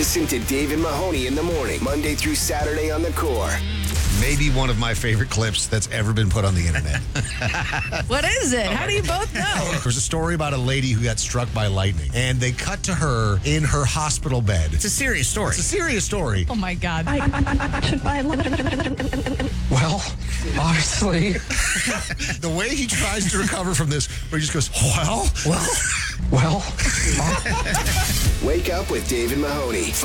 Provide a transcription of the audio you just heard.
Listen to Dave and Mahoney in the morning, Monday through Saturday on The Core. Maybe one of my favorite clips that's ever been put on the internet. What is it? How do you both know? There's a story about a lady who got struck by lightning, and they cut to her in her hospital bed. It's a serious story. It's a serious story. Oh, my God. Well, obviously. The way he tries to recover from this, where he just goes, well. Wake up with Dave and Mahoney.